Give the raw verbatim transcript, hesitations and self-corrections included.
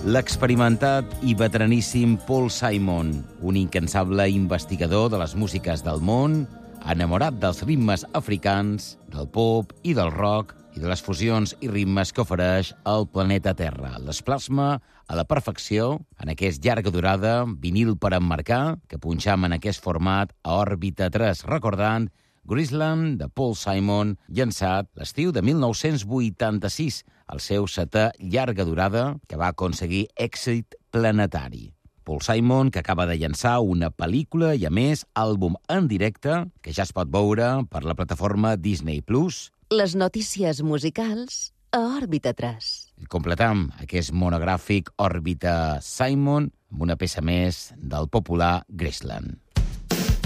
L'experimentat i veteraníssim Paul Simon, un incansable investigador de les músiques del món, enamorat dels ritmes africans, del pop i del rock i de les fusions i ritmes que ofereix el planeta Terra. Les plasma a la perfecció en aquest llarga durada, vinil per emmarcar, que punxam en aquest format a òrbita tres, recordant Graceland, de Paul Simon, llançat l'estiu de mil nou-cents vuitanta-sis, el seu setè llarga durada, que va aconseguir èxit planetari. Paul Simon, que acaba de llançar una pel·lícula i, a més, àlbum en directe, que ja es pot veure per la plataforma Disney plus. Les notícies musicals a Òrbita tres. Completam aquest monogràfic Òrbita Simon amb una peça més del popular Graceland.